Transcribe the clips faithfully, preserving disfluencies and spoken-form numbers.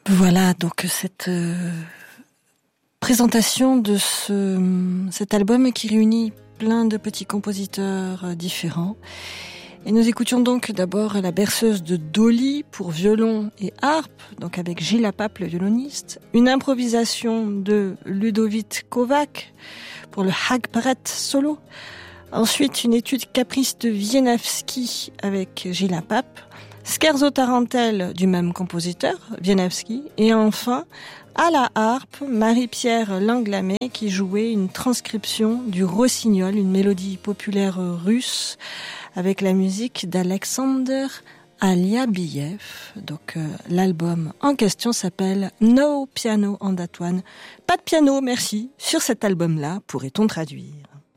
Voilà, donc cette euh, présentation de ce, cet album qui réunit plein de petits compositeurs euh, différents. Et nous écoutions donc d'abord la berceuse de Dolly pour violon et harpe, donc avec Gilles Lapape, le violoniste. Une improvisation de Ludovic Kovac pour le Hagparet solo. Ensuite, une étude caprice de Wieniawski avec Gilles Lapape. Scherzo tarentelle du même compositeur, Wieniawski, et enfin, à la harpe, Marie-Pierre Langlamé qui jouait une transcription du Rossignol, une mélodie populaire russe, avec la musique d'Alexander Aliabiyev. Donc euh, l'album en question s'appelle No Piano on that one. Pas de piano, merci, sur cet album-là, pourrait-on traduire.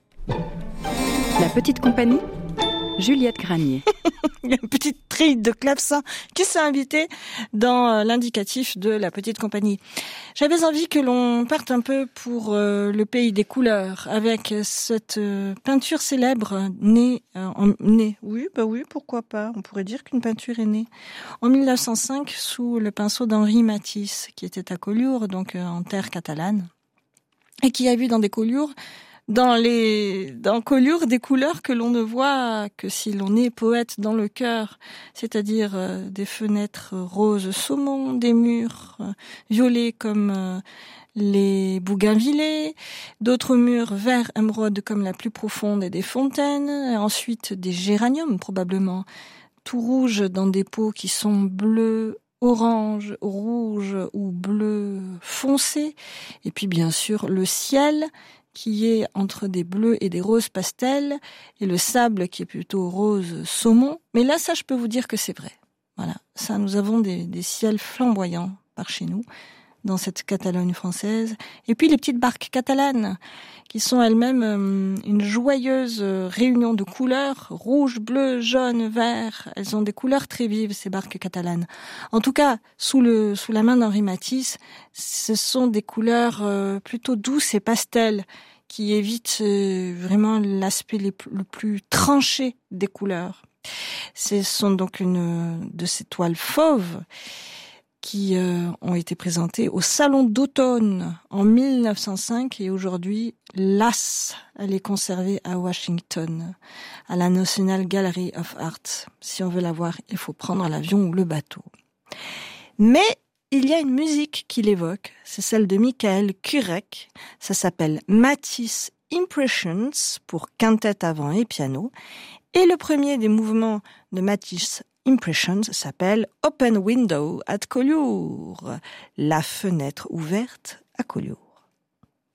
La petite compagnie, Juliette Granier. Une petite trille de clavecin qui s'est invitée dans l'indicatif de la petite compagnie. J'avais envie que l'on parte un peu pour euh, le pays des couleurs avec cette euh, peinture célèbre née, euh, en, née, oui, bah oui, pourquoi pas. On pourrait dire qu'une peinture est née en mille neuf cent cinq sous le pinceau d'Henri Matisse, qui était à Collioure, donc euh, en terre catalane, et qui a vu dans des Collioures dans les dans Collioure des couleurs que l'on ne voit que si l'on est poète dans le cœur, c'est-à-dire euh, des fenêtres roses saumon, des murs euh, violets comme euh, les bougainvillées, d'autres murs vert émeraude comme la plus profonde et des fontaines, et ensuite des géraniums probablement tout rouges dans des pots qui sont bleus, orange, rouge ou bleu foncé, et puis bien sûr le ciel qui est entre des bleus et des roses pastels, et le sable qui est plutôt rose saumon. Mais là, ça, je peux vous dire que c'est vrai. Voilà, ça, nous avons des, des ciels flamboyants par chez nous, dans cette Catalogne française. Et puis les petites barques catalanes, qui sont elles-mêmes euh, une joyeuse réunion de couleurs, rouge, bleu, jaune, vert. Elles ont des couleurs très vives, ces barques catalanes. En tout cas, sous le sous la main d'Henri Matisse, ce sont des couleurs euh, plutôt douces et pastel, qui évitent euh, vraiment l'aspect les, le plus tranché des couleurs. Ce sont donc une de ces toiles fauves qui euh, ont été présentées au Salon d'automne en mille neuf cent cinq, et aujourd'hui, l'As, elle est conservée à Washington, à la National Gallery of Art. Si on veut la voir, il faut prendre l'avion ou le bateau. Mais il y a une musique qui l'évoque, c'est celle de Michael Kurek, ça s'appelle Matisse Impressions pour quintette à vent et piano, et le premier des mouvements de Matisse Impressions s'appelle Open Window at Collioure, la fenêtre ouverte à Collioure.